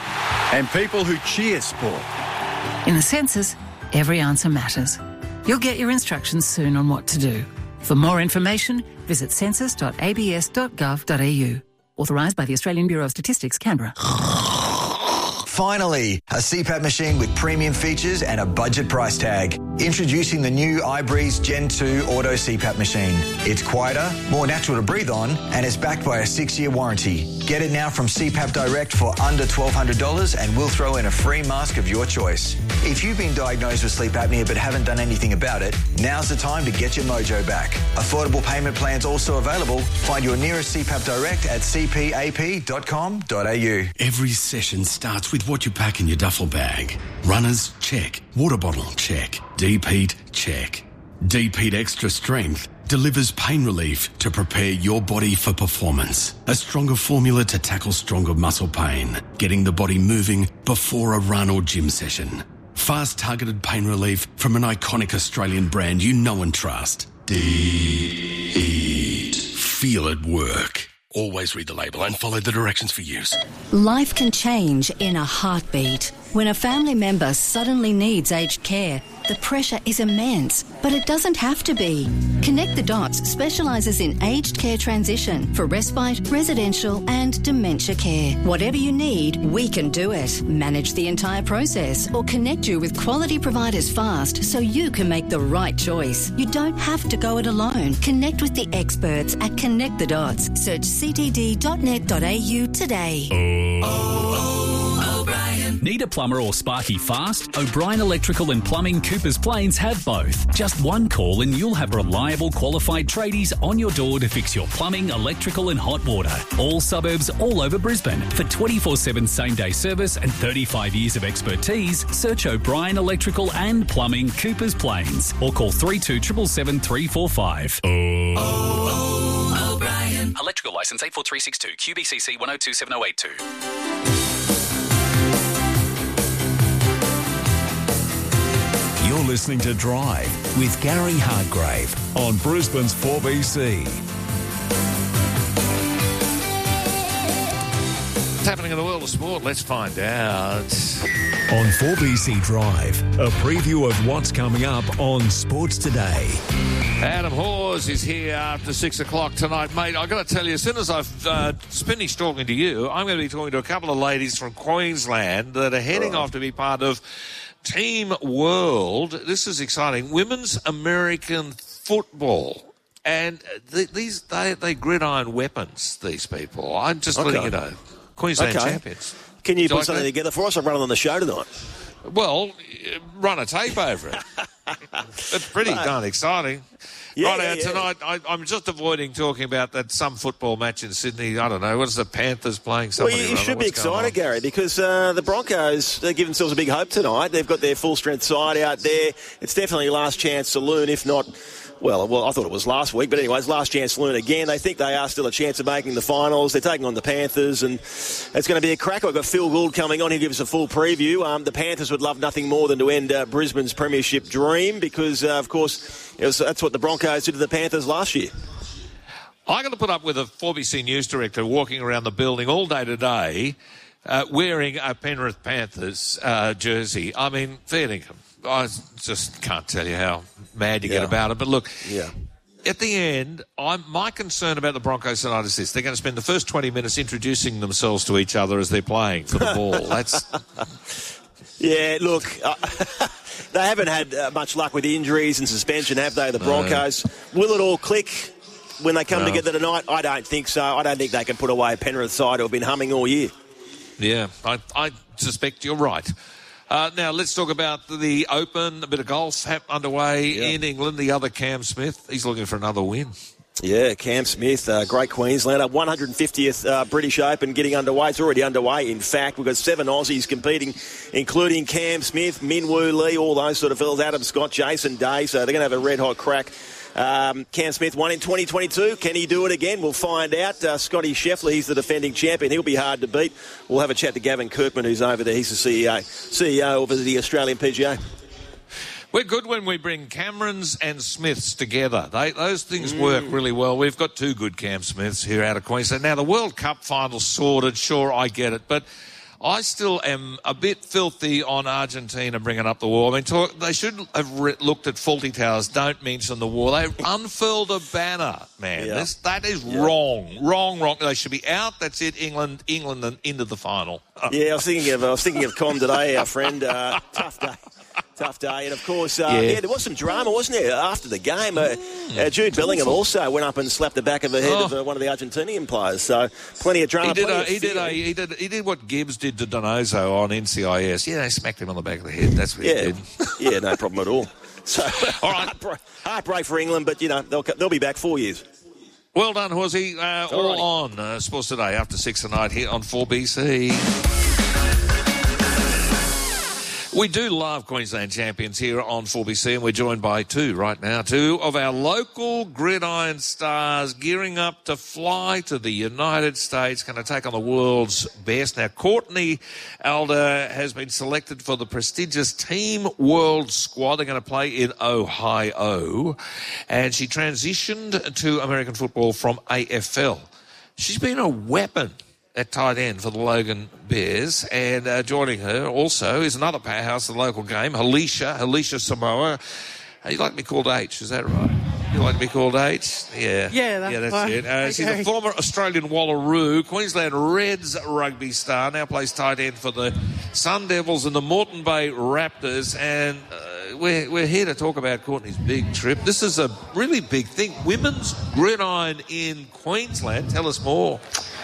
and people who cheer sport. In the census, every answer matters. You'll get your instructions soon on what to do. For more information, visit census dot a b s dot gov dot a u. Authorised by the Australian Bureau of Statistics, Canberra. Finally, a C PAP machine with premium features and a budget price tag. Introducing the new iBreeze Gen two Auto C PAP machine. It's quieter, more natural to breathe on, and it's backed by a six-year warranty. Get it now from C PAP Direct for under twelve hundred dollars and we'll throw in a free mask of your choice. If you've been diagnosed with sleep apnea but haven't done anything about it, now's the time to get your mojo back. Affordable payment plans also available. Find your nearest C PAP Direct at c p a p dot com dot a u. Every session starts with what you pack in your duffel bag. Runners, check. Water bottle, check. Deep-Heat, check. Deep-Heat Extra Strength delivers pain relief to prepare your body for performance. A stronger formula to tackle stronger muscle pain, getting the body moving before a run or gym session. Fast targeted pain relief from an iconic Australian brand you know and trust. Deep-Heat. Feel it work. Always read the label and follow the directions for use. Life can change in a heartbeat. When a family member suddenly needs aged care, the pressure is immense, but it doesn't have to be. Connect the Dots specialises in aged care transition for respite, residential and dementia care. Whatever you need, we can do it. Manage the entire process or connect you with quality providers fast so you can make the right choice. You don't have to go it alone. Connect with the experts at Connect the Dots. Search c t d dot net dot a u today. Oh, oh, O'Brien. Need a plumber or sparky fast? O'Brien Electrical and Plumbing Coopers Plains have both. Just one call and you'll have reliable qualified tradies on your door to fix your plumbing, electrical and hot water. All suburbs all over Brisbane. For twenty-four seven same-day service and thirty-five years of expertise, search O'Brien Electrical and Plumbing Coopers Plains or call three two seven seven three four five. Oh, oh, O'Brien. Electrical licence eight four three six two, Q B C C one oh two seven oh eight two. You're listening to Drive with Gary Hardgrave on Brisbane's four B C. What's happening in the world of sport? Let's find out. On four B C Drive, a preview of what's coming up on Sports Today. Adam Hawes is here after six o'clock tonight, mate. I've got to tell you, as soon as I've uh, finished talking to you, I'm going to be talking to a couple of ladies from Queensland that are heading oh. off to be part of Team World. This is exciting. Women's American football. And th- these they they gridiron weapons, these people. I'm just okay. letting you know. Queensland okay. champions. Can you Do put like something that? together for us? I'll run it on the show tonight. Well, run a tape over it. It's pretty right. darn exciting. Yeah, right yeah, now, yeah. tonight, I, I'm just avoiding talking about that some football match in Sydney. I don't know. What's the Panthers playing? Somebody well, you, you should be What's going excited, Gary, because uh, the Broncos, they give themselves a big hope tonight. They've got their full-strength side out there. It's definitely last chance saloon, if not... Well, well, I thought it was last week, but anyways, last chance saloon again. They think they are still a chance of making the finals. They're taking on the Panthers, and it's going to be a cracker. We've got Phil Gould coming on. He'll give us a full preview. Um, the Panthers would love nothing more than to end uh, Brisbane's premiership dream because, uh, of course, it was, that's what the Broncos did to the Panthers last year. I'm going to put up with a four B C news director walking around the building all day today uh, wearing a Penrith Panthers uh, jersey. I mean, fair dinkum. I just can't tell you how mad you yeah. get about it. But look, yeah. at the end, I'm, my concern about the Broncos tonight is this. They're going to spend the first twenty minutes introducing themselves to each other as they're playing for the ball. That's... Yeah, look, uh, they haven't had uh, much luck with injuries and suspension, have they, the Broncos? No. Will it all click when they come no. together tonight? I don't think so. I don't think they can put away a Penrith side who have been humming all year. Yeah, I, I suspect you're right. Uh, now, let's talk about the Open, a bit of golf underway yeah. in England. The other Cam Smith, he's looking for another win. Yeah, Cam Smith, uh, great Queenslander. one hundred fiftieth uh, British Open getting underway. It's already underway, in fact. We've got seven Aussies competing, including Cam Smith, Min Woo Lee, all those sort of fellas, Adam Scott, Jason Day. So they're going to have a red-hot crack. Um, Cam Smith won in twenty twenty-two. Can he do it again? We'll find out. Uh, Scotty Scheffler, he's the defending champion. He'll be hard to beat. We'll have a chat to Gavin Kirkman, who's over there. He's the C E O, C E O of the Australian P G A. We're good when we bring Camerons and Smiths together. They, those things mm. work really well. We've got two good Cam Smiths here out of Queensland. Now, the World Cup final sorted. Sure, I get it. But I still am a bit filthy on Argentina bringing up the war. I mean, talk, they should have re- looked at Fawlty Towers. Don't mention the war. They unfurled a banner, man. Yeah. This, that is yeah. wrong. Wrong, wrong. They should be out. That's it. England, England, and into the final. Yeah, I was thinking of I was thinking of Com today, our friend. Uh, tough day. Tough day. And, of course, uh, yeah. yeah, there was some drama, wasn't there, after the game? Uh, mm, uh, Jude Bellingham awful. also went up and slapped the back of the head oh. of uh, one of the Argentinian players. So, plenty of drama. He did, a, he, did a, he, did, he did what Gibbs did to Donoso on N C I S. Yeah, they smacked him on the back of the head. That's what yeah. he did. Yeah, no problem at all. So, all right. heartbreak, heartbreak for England, but, you know, they'll, they'll be back four years. Well done, Horsey. Uh, all on uh, Sports Today after six tonight here on four B C. We do love Queensland champions here on four B C, and we're joined by two right now, two of our local gridiron stars gearing up to fly to the United States, going to take on the world's best. Now, Courtney Alder has been selected for the prestigious Team World squad. They're going to play in Ohio, and she transitioned to American football from A F L. She's been a weapon at tight end for the Logan Bears, and uh, joining her also is another powerhouse of the local game, Alicia, Alicia Samoa. Uh, you like to be called H, is that right? You like to be called H? Yeah. Yeah, that's, yeah, that's right. it. Uh, okay. She's a former Australian Wallaroo, Queensland Reds rugby star, now plays tight end for the Sun Devils and the Moreton Bay Raptors, and uh, we're, we're here to talk about Courtney's big trip. This is a really big thing. Women's gridiron in Queensland. Tell us more.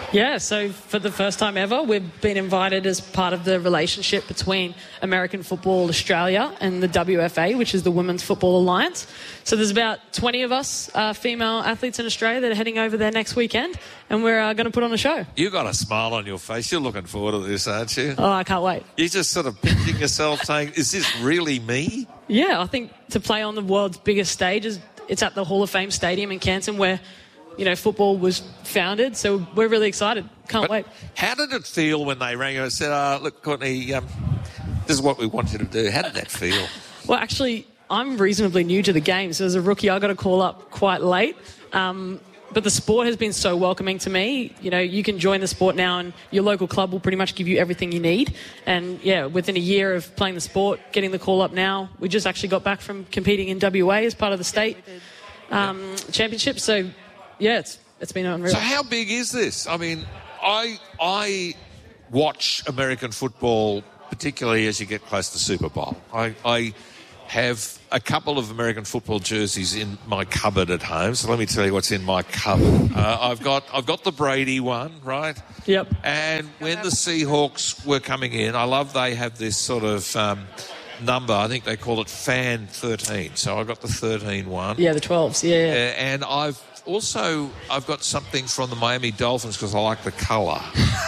Yeah, so for the first time ever, we've been invited as part of the relationship between American Football Australia and the W F A, which is the Women's Football Alliance. So there's about twenty of us uh, female athletes in Australia that are heading over there next weekend, and we're uh, going to put on a show. You got a smile on your face. You're looking forward to this, aren't you? Oh, I can't wait. You're just sort of pinching yourself saying, is this really me? Yeah, I think to play on the world's biggest stage, is it's at the Hall of Fame Stadium in Canton where, you know, football was founded. So we're really excited. Can't but wait. How did it feel when they rang you and said, uh, look, Courtney, um, this is what we want you to do? How did that feel? Well, actually, I'm reasonably new to the game. So as a rookie, I got a call up quite late. Um, but the sport has been so welcoming to me. You know, you can join the sport now and your local club will pretty much give you everything you need. And, yeah, within a year of playing the sport, getting the call up now, we just actually got back from competing in W A as part of the state um, championship. So, yeah, it's it's been unreal. So how big is this? I mean, I I watch American football, particularly as you get close to Super Bowl. I, I have a couple of American football jerseys in my cupboard at home. So let me tell you what's in my cupboard. Uh, I've got I've got the Brady one, right? Yep. And when the Seahawks were coming in, I love they have this sort of um, number. I think they call it Fan thirteen. So I got the thirteen one. Yeah, the twelves. Yeah. yeah. Uh, and I've also I've got something from the Miami Dolphins because I like the colour.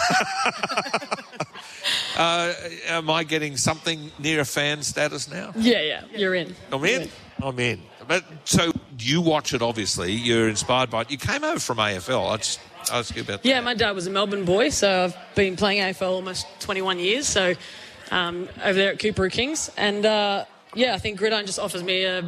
Uh, am I getting something near a fan status now? Yeah, yeah, you're in. I'm in? I'm in. But so you watch it, obviously. You're inspired by it. You came over from A F L. I just ask you about that. Yeah, my dad was a Melbourne boy, so I've been playing A F L almost twenty-one years, so um, over there at Coorparoo Kings. And, uh, yeah, I think Gridiron just offers me a,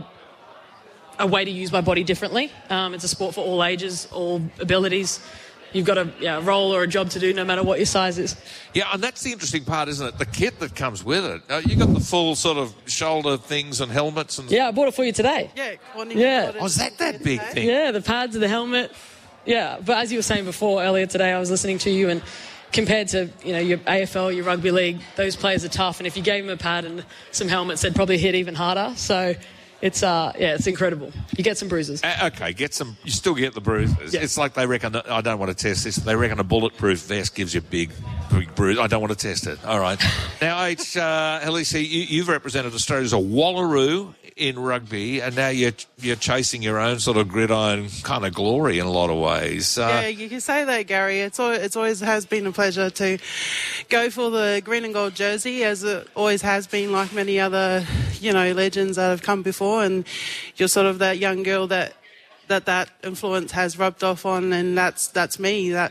a way to use my body differently. Um, it's a sport for all ages, all abilities. You've got a yeah, role or a job to do no matter what your size is. Yeah, and that's the interesting part, isn't it? The kit that comes with it. Uh, you got the full sort of shoulder things and helmets. And Yeah, I bought it for you today. Yeah. Yeah. Oh, is that that big thing? Yeah, the pads, the helmet. Yeah, but as you were saying before, earlier today, I was listening to you and compared to, you know, your A F L, your rugby league, those players are tough. And if you gave them a pad and some helmets, they'd probably hit even harder. So it's, uh, yeah, it's incredible. You get some bruises. Uh, okay, get some. You still get the bruises. Yeah. It's like they reckon, I don't want to test this, they reckon a bulletproof vest gives you a big, big bruise. I don't want to test it. All right. Now, H, uh, Elise, you, you've represented Australia as a Wallaroo in rugby, and now you're you're chasing your own sort of gridiron kind of glory in a lot of ways. Uh, yeah, you can say that, Gary. It's always, it's always has been a pleasure to go for the green and gold jersey, as it always has been, like many other, you know, legends that have come before. And you're sort of that young girl that that, that influence has rubbed off on, and that's that's me. That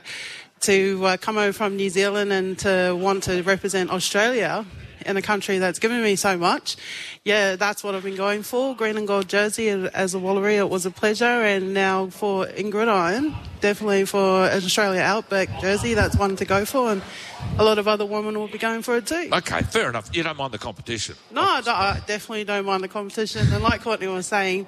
to uh, come over from New Zealand and to want to represent Australia in a country that's given me so much. Yeah, that's what I've been going for. Green and gold jersey as a Wallaroo, it was a pleasure. And now for in gridiron, definitely for an Australia Outback jersey, that's one to go for. And a lot of other women will be going for it too. Okay, fair enough. You don't mind the competition? No, I, don't, I definitely don't mind the competition. And like Courtney was saying,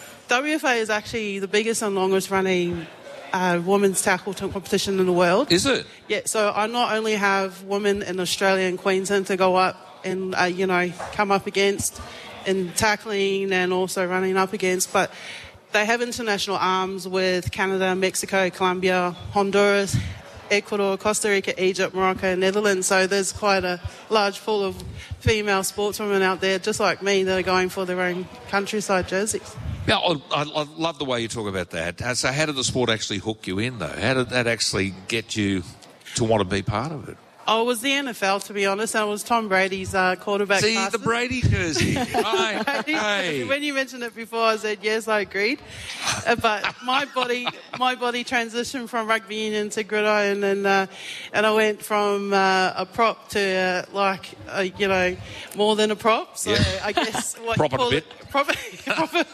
W F A is actually the biggest and longest running uh, women's tackle competition in the world. Is it? Yeah, so I not only have women in Australia and Queensland to go up and, uh, you know, come up against in tackling and also running up against, but they have international arms with Canada, Mexico, Colombia, Honduras, Ecuador, Costa Rica, Egypt, Morocco, and Netherlands. So there's quite a large pool of female sportswomen out there, just like me, that are going for their own countryside jerseys. Yeah, I, I love the way you talk about that. So how did the sport actually hook you in, though? How did that actually get you to want to be part of it? Oh, it was the N F L, to be honest. And it was Tom Brady's uh, quarterback. See, passes. the Brady jersey. Right. Hey. When you mentioned it before, I said, yes, I agreed. Uh, but my body my body transitioned from rugby union to gridiron, and uh, and I went from uh, a prop to, uh, like, uh, you know, more than a prop. So yeah. I guess what prop you call it a it... bit. Proper, proper,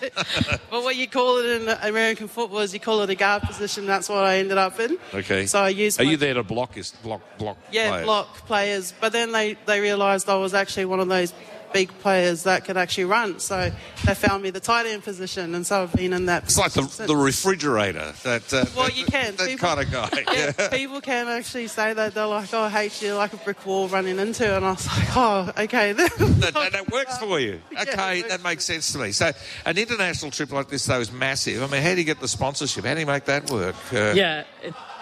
but what you call it in American football is you call it a guard position. That's what I ended up in. Okay. So I used. Are my, you there to block? Is block block? Yeah, players? block players. But then they they realised I was actually one of those big players that could actually run. So they found me the tight end position, and so I've been in that. It's like the, the refrigerator. That uh, well, that, you can. That people, kind of guy. Yeah, yeah. People can actually say that. They're like, "Oh, I hate you," like a brick wall running into, and I was like, "Oh, okay." that, that, that works for you. Okay, yeah, that makes sense to me. So an international trip like this, though, is massive. I mean, how do you get the sponsorship? How do you make that work? Uh, yeah, it,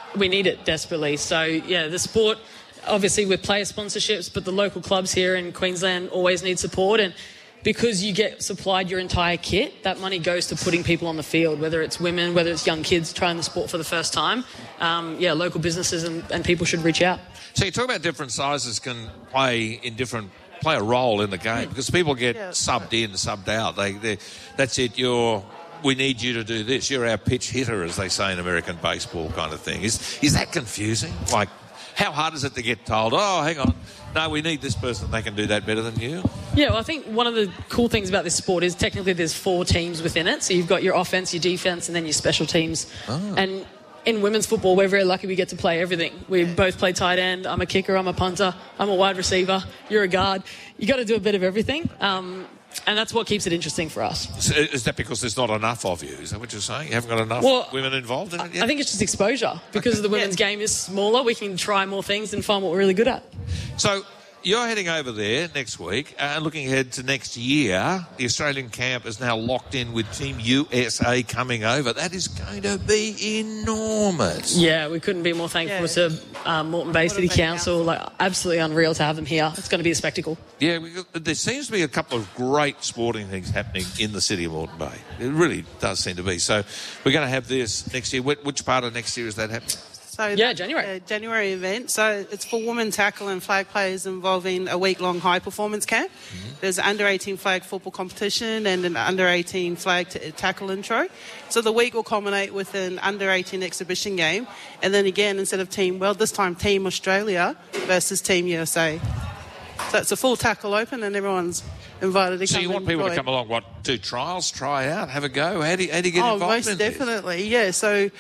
we need it desperately. So, yeah, the sport, obviously with player sponsorships, but the local clubs here in Queensland always need support. And because you get supplied your entire kit, that money goes to putting people on the field, whether it's women, whether it's young kids trying the sport for the first time. Um, yeah, local businesses and, and people should reach out. So you talk about different sizes can play in different play a role in the game because people get yeah. subbed in, subbed out. They, they, that's it. You're. We need you to do this. You're our pitch hitter, as they say in American baseball, kind of thing. Is is that confusing? Like, how hard is it to get told, oh, hang on, no, we need this person, they can do that better than you? Yeah, well, I think one of the cool things about this sport is technically there's four teams within it. So you've got your offence, your defence, and then your special teams. Oh. And in women's football, we're very lucky we get to play everything. We both play tight end. I'm a kicker, I'm a punter, I'm a wide receiver, you're a guard. You got to do a bit of everything. Um, And that's what keeps it interesting for us. So is that because there's not enough of you? Is that what you're saying? You haven't got enough well, women involved in it yet? I think it's just exposure. Because okay. the women's yeah. game is smaller, we can try more things and find what we're really good at. So you're heading over there next week and uh, looking ahead to next year. The Australian camp is now locked in with Team U S A coming over. That is going to be enormous. Yeah, we couldn't be more thankful yeah. to um, Moreton Bay City Council. Like, absolutely unreal to have them here. It's going to be a spectacle. Yeah, there seems to be a couple of great sporting things happening in the city of Moreton Bay. It really does seem to be. So we're going to have this next year. Which part of next year is that happening? So yeah, January. A January event. So it's for women tackle and flag players involving a week-long high-performance camp. Mm-hmm. There's an under eighteen flag football competition and an under eighteen flag t- tackle intro. So the week will culminate with an under eighteen exhibition game. And then again, instead of team, well, this time Team Australia versus Team U S A. So it's a full tackle open and everyone's invited to so come. So you want people to come along, what, do trials, try out, have a go? How do you, how do you get oh, involved in most definitely, this? Yeah. So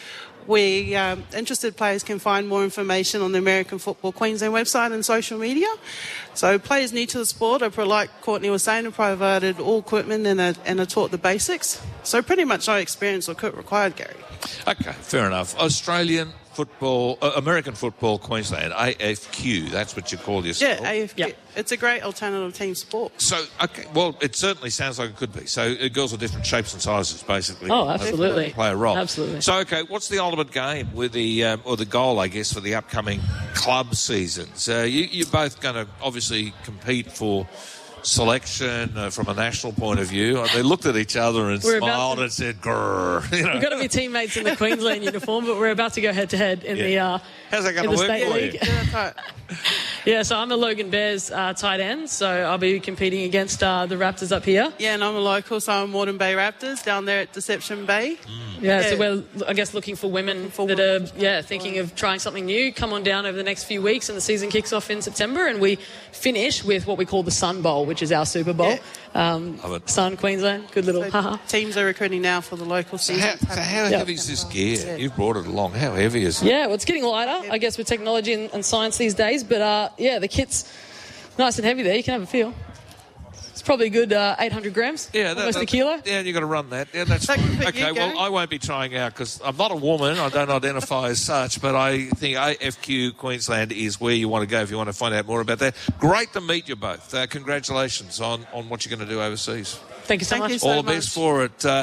we um, interested players can find more information on the American Football Queensland website and social media. So players new to the sport are, like Courtney was saying, are provided all equipment and are, and are taught the basics. So pretty much no experience or kit required, Gary. Okay, fair enough. Australian football, uh, American football Queensland, A F Q, that's what you call yourself. Yeah, A F Q. Yep. It's a great alternative team sport. So, okay, well, it certainly sounds like it could be. So uh, girls are different shapes and sizes, basically. Oh, absolutely. Play a role. Absolutely. So, okay, what's the ultimate game with the, um, or the goal, I guess, for the upcoming club seasons? Uh, you, you're both going to obviously compete for selection uh, from a national point of view. They looked at each other and we're smiled to, and said, grrr. You know. We've got to be teammates in the Queensland uniform, but we're about to go head-to-head in yeah. the uh, How's that going to work state for league. you? Yeah, yeah, so I'm a Logan Bears uh, tight end, so I'll be competing against uh, the Raptors up here. Yeah, and I'm a local, so I'm Moreton Bay Raptors down there at Deception Bay. Mm. Yeah, yeah, so we're, I guess, looking for women for that women. are yeah thinking of trying something new. Come on down over the next few weeks, and the season kicks off in September, and we finish with what we call the Sun Bowl, which is our Super Bowl. Yeah. Um, Sun, Queensland, good little so haha. Teams are recruiting now for the local so season. How, so how heavy is this gear? Yeah. You've brought it along. How heavy is it? Yeah, well, it's getting lighter, I guess, with technology and, and science these days. But, uh, yeah, the kit's nice and heavy there. You can have a feel. It's probably a good uh, eight hundred grams, yeah, that, almost that, a kilo. Yeah, you've got to run that. Yeah, that's fine. Okay, you, well, I won't be trying out because I'm not a woman. I don't identify as such, but I think A F Q Queensland is where you want to go if you want to find out more about that. Great to meet you both. Uh, congratulations on, on what you're going to do overseas. Thank you so Thank much. You so All the much. best for it. Uh,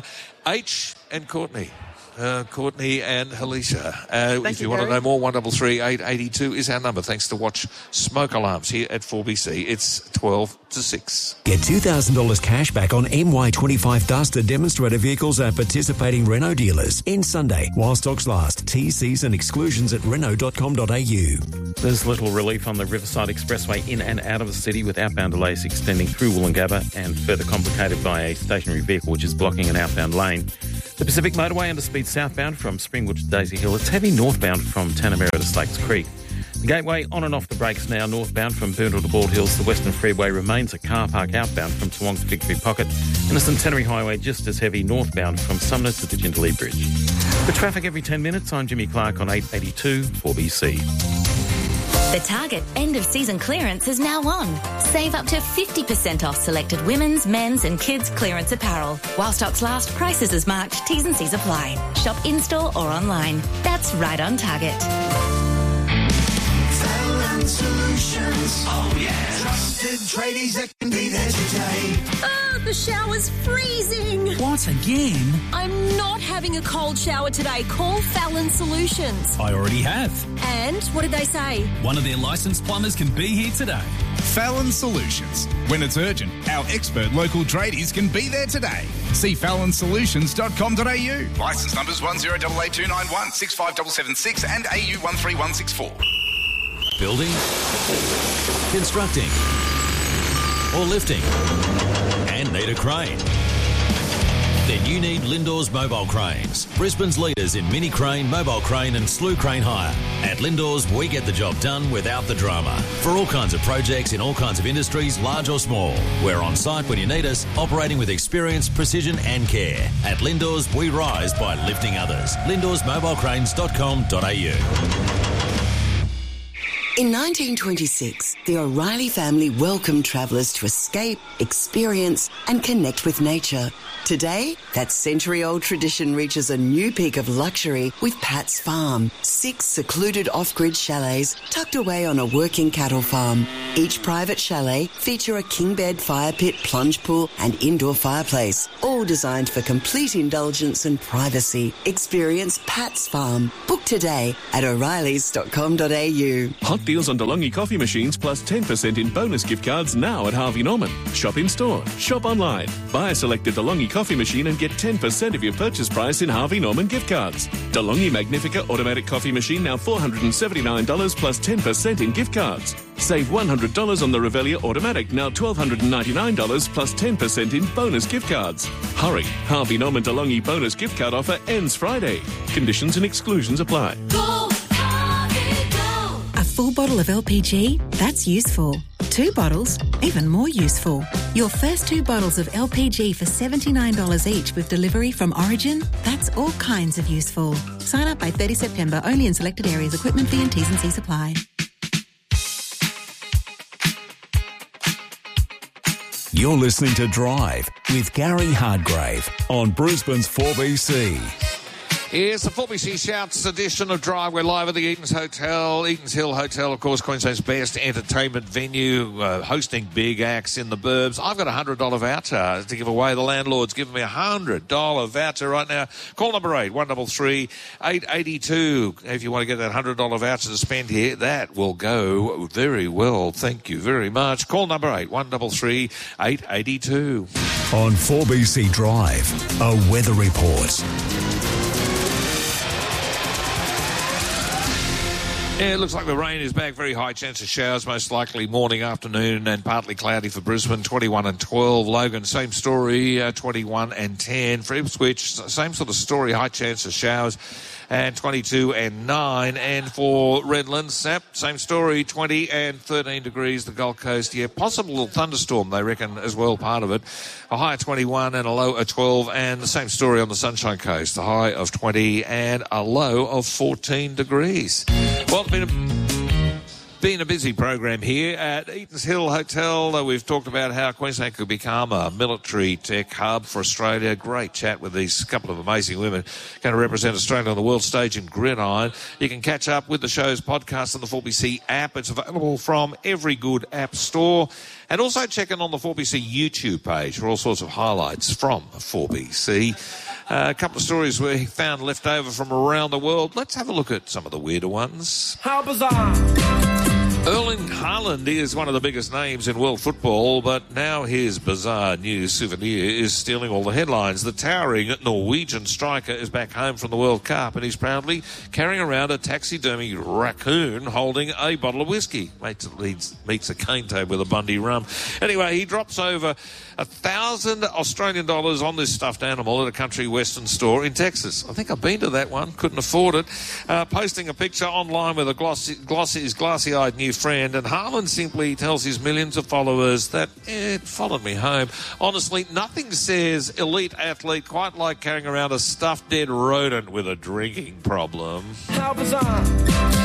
H and Courtney. Uh, Courtney and Halisha. Uh, if you, you want Gary. to know more, one three three eight eight two is our number. Thanks to Watch Smoke Alarms here at four B C. It's twelve to six. Get two thousand dollars cash back on M Y twenty-five Duster demonstrator vehicles at participating Renault dealers. In Sunday, while stocks last. T Cs and exclusions at renault dot com dot a u. There's little relief on the Riverside Expressway in and out of the city, with outbound delays extending through Woolloongabba and further complicated by a stationary vehicle which is blocking an outbound lane. The Pacific Motorway under speed southbound from Springwood to Daisy Hill. It's heavy northbound from Tanamera to Slakes Creek. The Gateway on and off the brakes now, northbound from Boondall to Bald Hills. The Western Freeway remains a car park outbound from Toowong to Victory Pocket. And the Centenary Highway just as heavy northbound from Sumner to the Jindalee Bridge. For traffic every ten minutes, I'm Jimmy Clark on eight eighty-two four B C. The Target end-of-season clearance is now on. Save up to fifty percent off selected women's, men's and kids' clearance apparel. While stocks last, prices as marked, T's and C's apply. Shop in-store or online. That's right on Target. Solutions. Oh, yeah. Trusted tradies that can be there today. Oh, The shower's freezing. What, again? I'm not having a cold shower today. Call Fallon Solutions. I already have. And what did they say? One of their licensed plumbers can be here today. Fallon Solutions. When it's urgent, our expert local tradies can be there today. See fallon solutions dot com dot a u. Licence numbers one zero eight eight two nine one, six five seven seven six and A U one three one six four. Building, constructing, or lifting, and need a crane? Then you need Lindor's Mobile Cranes, Brisbane's leaders in mini crane, mobile crane and slew crane hire. At Lindor's, we get the job done without the drama. For all kinds of projects in all kinds of industries, large or small. We're on site when you need us, operating with experience, precision and care. At Lindor's, we rise by lifting others. lindors mobile cranes dot com dot a u. In nineteen twenty-six, the O'Reilly family welcomed travellers to escape, experience and connect with nature. Today, that century-old tradition reaches a new peak of luxury with Pat's Farm. Six secluded off-grid chalets tucked away on a working cattle farm. Each private chalet feature a king bed, fire pit, plunge pool and indoor fireplace, all designed for complete indulgence and privacy. Experience Pat's Farm. Book today at o'reillys dot com dot a u. Hot deals on DeLonghi coffee machines plus ten percent in bonus gift cards now at Harvey Norman. Shop in store, shop online. Buy a selected DeLonghi coffee machine and get ten percent of your purchase price in Harvey Norman gift cards. DeLonghi Magnifica automatic coffee machine now four hundred seventy-nine dollars plus ten percent in gift cards. Save one hundred dollars on the Revelia automatic now one thousand two hundred ninety-nine dollars plus ten percent in bonus gift cards. Hurry, Harvey Norman DeLonghi bonus gift card offer ends Friday. Conditions and exclusions apply. Go, Harvey, go. A full bottle of L P G? That's useful. Two bottles? Even more useful. Your first two bottles of L P G for seventy-nine dollars each with delivery from Origin? That's all kinds of useful. Sign up by thirtieth September only in selected areas. Equipment fee and T's and C's apply. You're listening to Drive with Gary Hardgrave on Brisbane's four B C. It's the four B C Shouts edition of Drive. We're live at the Eaton's Hotel. Eaton's Hill Hotel, of course, Queensland's best entertainment venue, uh, hosting big acts in the burbs. I've got a one hundred dollars voucher to give away. The landlord's giving me a one hundred dollars voucher right now. Call number eight, one three three, eight eight two. If you want to get that one hundred dollars voucher to spend here, that will go very well. Thank you very much. Call number eight, one three three, eight eight two. On four B C Drive, a weather report. Yeah, it looks like the rain is back. Very high chance of showers, most likely morning, afternoon, and partly cloudy for Brisbane, twenty-one and twelve. Logan, same story, uh, twenty-one and ten. For Ipswich, same sort of story, high chance of showers, and twenty-two and nine. And for Redlands, Sap, same story, twenty and thirteen degrees. The Gold Coast, yeah, possible little thunderstorm, they reckon, as well, part of it. A high of twenty-one and a low of twelve. And the same story on the Sunshine Coast, a high of twenty and a low of fourteen degrees. Well, it's been a, been a busy program here at Eaton's Hill Hotel. Uh, we've talked about how Queensland could become a military tech hub for Australia. Great chat with these couple of amazing women going to represent Australia on the world stage in gridiron. You can catch up with the show's podcast on the four B C app. It's available from every good app store. And also check in on the four B C YouTube page for all sorts of highlights from four B C. Uh, a couple of stories we found left over from around the world. Let's have a look at some of the weirder ones. How bizarre! Erling Haaland is one of the biggest names in world football, but now his bizarre new souvenir is stealing all the headlines. The towering Norwegian striker is back home from the World Cup, and he's proudly carrying around a taxidermy raccoon holding a bottle of whiskey. Mates, leads, meets a cane toad with a Bundy rum. Anyway, he drops over a thousand Australian dollars on this stuffed animal at a country western store in Texas. I think I've been to that one, couldn't afford it. Uh, posting a picture online with a glossy, glossy, his glossy-eyed new friend, and Haaland simply tells his millions of followers that eh, it followed me home. Honestly, nothing says elite athlete quite like carrying around a stuffed dead rodent with a drinking problem. How bizarre!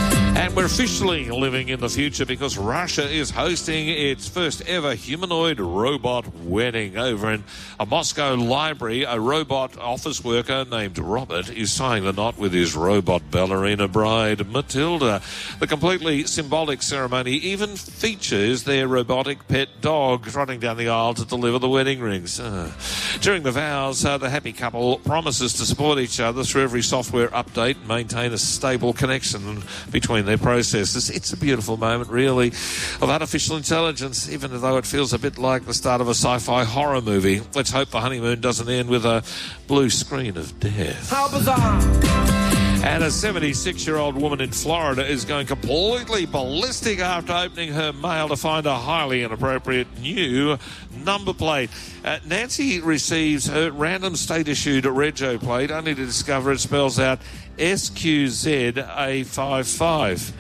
And we're officially living in the future because Russia is hosting its first ever humanoid robot wedding. Over in a Moscow library, a robot office worker named Robert is tying the knot with his robot ballerina bride, Matilda. The completely symbolic ceremony even features their robotic pet dog trotting down the aisle to deliver the wedding rings. Uh, during the vows, uh, the happy couple promises to support each other through every software update and maintain a stable connection between their processes. It's a beautiful moment, really, of artificial intelligence, even though it feels a bit like the start of a sci-fi horror movie. Let's hope the honeymoon doesn't end with a blue screen of death. How bizarre! And a seventy-six-year-old woman in Florida is going completely ballistic after opening her mail to find a highly inappropriate new number plate. Uh, Nancy receives her random state-issued rego plate only to discover it spells out S Q Z A fifty-five.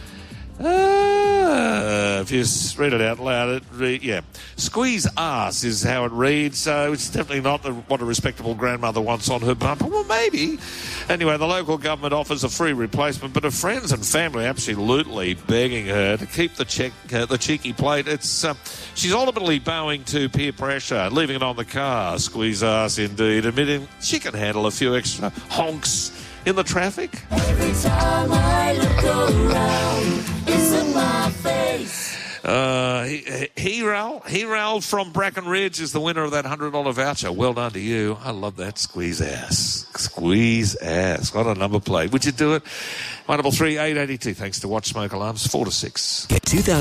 Ah, if you read it out loud, it re- yeah. Squeeze ass is how it reads, so it's definitely not the, what a respectable grandmother wants on her bumper. Well, maybe. Anyway, the local government offers a free replacement, but her friends and family are absolutely begging her to keep the check, uh, the cheeky plate. It's uh, she's ultimately bowing to peer pressure, leaving it on the car. Squeeze ass, indeed, admitting she can handle a few extra honks in the traffic. Every time I look around, it's in my face. Uh, Hero, Hero from Bracken Ridge is the winner of that one hundred dollars voucher. Well done to you. I love that. Squeeze ass. Squeeze ass. What a number plate. Would you do it? one double three eight eighty-two. Thanks to Watch Smoke Alarms. Four to six. Get two thousand